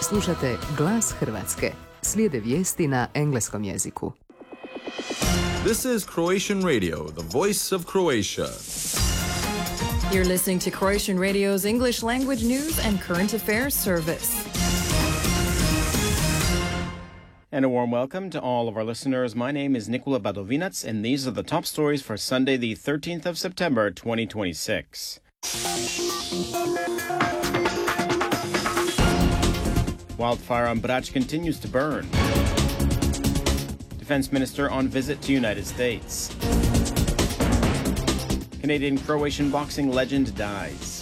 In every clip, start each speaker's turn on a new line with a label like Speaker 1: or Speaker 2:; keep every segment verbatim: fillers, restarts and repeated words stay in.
Speaker 1: Slušate Glas Hrvatske. Slijede vijesti na engleskom jeziku.
Speaker 2: This is Croatian Radio, the voice of Croatia.
Speaker 3: You're listening to Croatian Radio's English language news and current affairs service.
Speaker 4: And a warm welcome to all of our listeners. My name is Nikola Badovinac, and these are the top stories for Sunday, the thirteenth of September, twenty twenty-six. Wildfire on Brač continues to burn. Defense Minister on visit to United States. Canadian-Croatian boxing legend dies.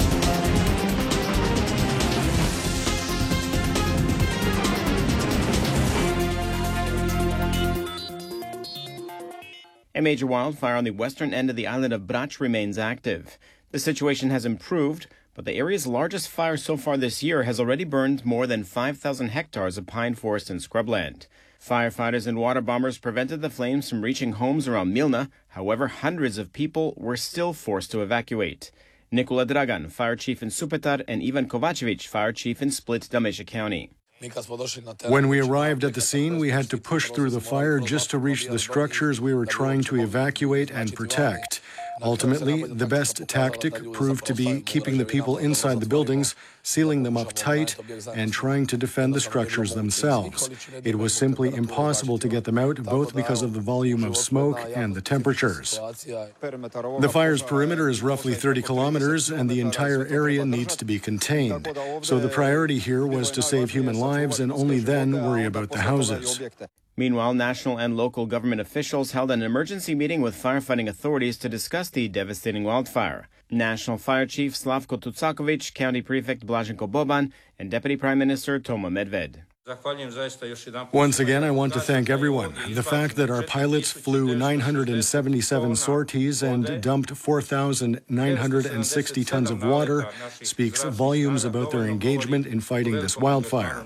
Speaker 4: A major wildfire on the western end of the island of Brač remains active. The situation has improved, but the area's largest fire so far this year has already burned more than five thousand hectares of pine forest and scrubland. Firefighters and water bombers prevented the flames from reaching homes around Milna. However, hundreds of people were still forced to evacuate. Nikola Dragan, fire chief in Supetar, and Ivan Kovacevic, fire chief in Split-Damesha County.
Speaker 5: When we arrived at the scene, we had to push through the fire just to reach the structures we were trying to evacuate and protect. Ultimately, the best tactic proved to be keeping the people inside the buildings, sealing them up tight, and trying to defend the structures themselves. It was simply impossible to get them out, both because of the volume of smoke and the temperatures. The fire's perimeter is roughly thirty kilometers, and the entire area needs to be contained. So the priority here was to save human lives and only then worry about the houses.
Speaker 4: Meanwhile, national and local government officials held an emergency meeting with firefighting authorities to discuss the devastating wildfire. National Fire Chief Slavko Tucakovic, County Prefect Blaženko Boban, and Deputy Prime Minister Toma Medved.
Speaker 5: Once again, I want to thank everyone. The fact that our pilots flew nine hundred seventy-seven sorties and dumped four thousand nine hundred sixty tons of water speaks volumes about their engagement in fighting this wildfire.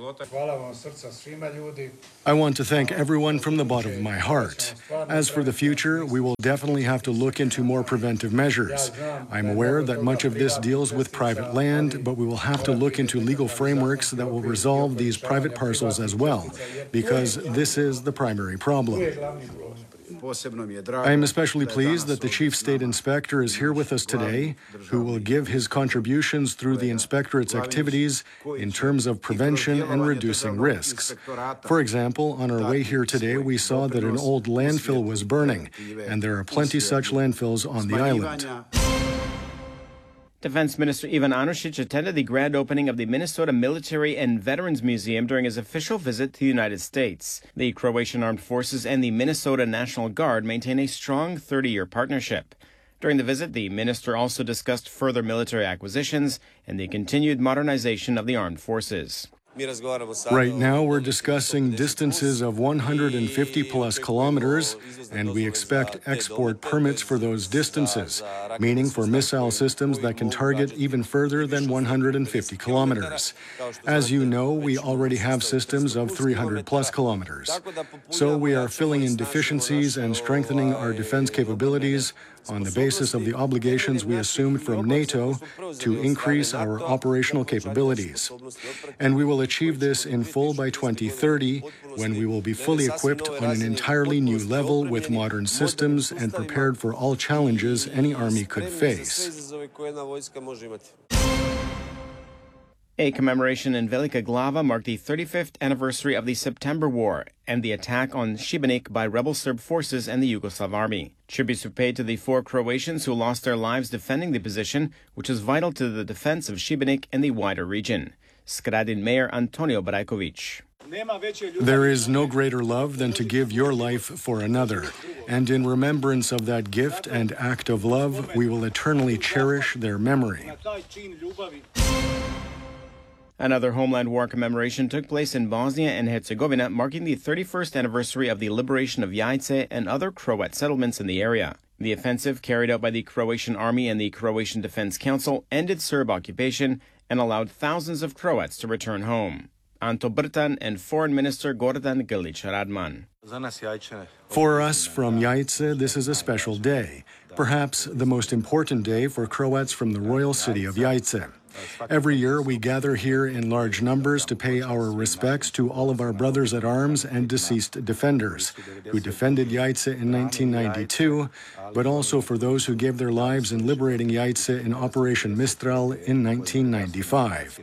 Speaker 5: I want to thank everyone from the bottom of my heart. As for the future, we will definitely have to look into more preventive measures. I'm aware that much of this deals with private land, but we will have to look into legal frameworks that will resolve these private parcels as well, because this is the primary problem. I am especially pleased that the Chief State Inspector is here with us today, who will give his contributions through the Inspectorate's activities in terms of prevention and reducing risks. For example, on our way here today, we saw that an old landfill was burning, and there are plenty such landfills on the island.
Speaker 4: Defense Minister Ivan Anušić attended the grand opening of the Minnesota Military and Veterans Museum during his official visit to the United States. The Croatian Armed Forces and the Minnesota National Guard maintain a strong thirty-year partnership. During the visit, the minister also discussed further military acquisitions and the continued modernization of the armed forces.
Speaker 5: Right now, we're discussing distances of one hundred fifty plus kilometers, and we expect export permits for those distances, meaning for missile systems that can target even further than one hundred fifty kilometers. As you know, we already have systems of three hundred plus kilometers. So we are filling in deficiencies and strengthening our defense capabilities on the basis of the obligations we assumed from NATO to increase our operational capabilities. And we will achieve this in full by twenty thirty, when we will be fully equipped on an entirely new level with modern systems and prepared for all challenges any army could face.
Speaker 4: A commemoration in Velika Glava marked the thirty-fifth anniversary of the September War and the attack on Šibenik by rebel Serb forces and the Yugoslav army. Tributes were paid to the four Croatians who lost their lives defending the position, which is vital to the defense of Šibenik and the wider region. Skradin Mayor Antonio Brajkovic.
Speaker 5: There is no greater love than to give your life for another. And in remembrance of that gift and act of love, we will eternally cherish their memory.
Speaker 4: Another Homeland War commemoration took place in Bosnia and Herzegovina, marking the thirty-first anniversary of the liberation of Jajce and other Croat settlements in the area. The offensive, carried out by the Croatian Army and the Croatian Defense Council, ended Serb occupation and allowed thousands of Croats to return home. Anto Brtan and Foreign Minister Gordan Grlić Radman.
Speaker 5: For us from Jajce, this is a special day, perhaps the most important day for Croats from the royal city of Jajce. Every year, we gather here in large numbers to pay our respects to all of our brothers at arms and deceased defenders who defended Yaitse in nineteen ninety-two, but also for those who gave their lives in liberating Yaitse in Operation Mistral in nineteen ninety-five.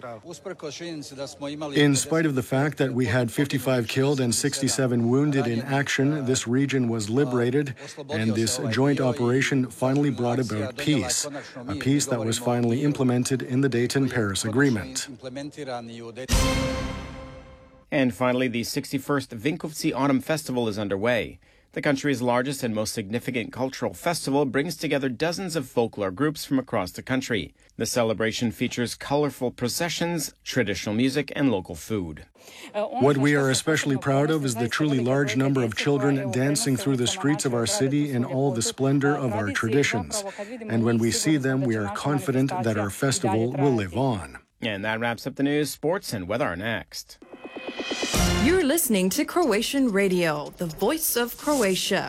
Speaker 5: In spite of the fact that we had fifty-five killed and sixty-seven wounded in action, this region was liberated, and this joint operation finally brought about peace, a peace that was finally implemented in the Dayton-Paris Agreement.
Speaker 4: And finally, the sixty-first Vinkovci Autumn Festival is underway. The country's largest and most significant cultural festival brings together dozens of folklore groups from across the country. The celebration features colorful processions, traditional music, and local food.
Speaker 5: What we are especially proud of is the truly large number of children dancing through the streets of our city in all the splendor of our traditions. And when we see them, we are confident that our festival will live on.
Speaker 4: And that wraps up the news, sports, and weather are next.
Speaker 3: You're listening to Croatian Radio, the voice of Croatia.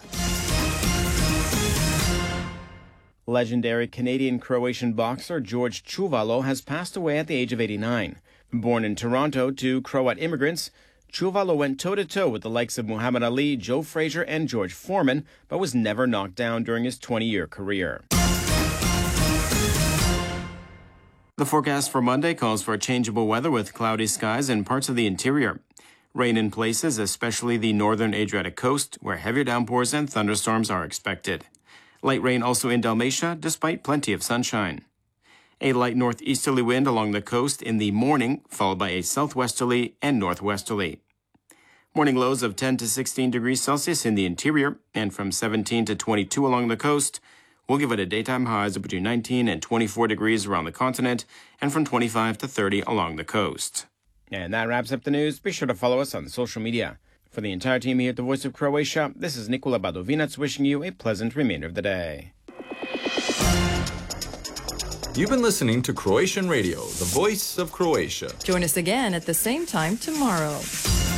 Speaker 4: Legendary Canadian-Croatian boxer George Chuvalo has passed away at the age of eighty-nine. Born in Toronto to Croat immigrants, Chuvalo went toe-to-toe with the likes of Muhammad Ali, Joe Frazier, and George Foreman, but was never knocked down during his twenty-year career. The forecast for Monday calls for changeable weather with cloudy skies in parts of the interior. Rain in places, especially the northern Adriatic coast, where heavier downpours and thunderstorms are expected. Light rain also in Dalmatia, despite plenty of sunshine. A light northeasterly wind along the coast in the morning, followed by a southwesterly and northwesterly. Morning lows of ten to sixteen degrees Celsius in the interior, and from seventeen to twenty-two along the coast. We'll give it a daytime highs of between nineteen and twenty-four degrees around the continent, and from twenty-five to thirty along the coast. And that wraps up the news. Be sure to follow us on social media. For the entire team here at the Voice of Croatia, this is Nikola Badovinac wishing you a pleasant remainder of the day.
Speaker 2: You've been listening to Croatian Radio, the voice of Croatia.
Speaker 3: Join us again at the same time tomorrow.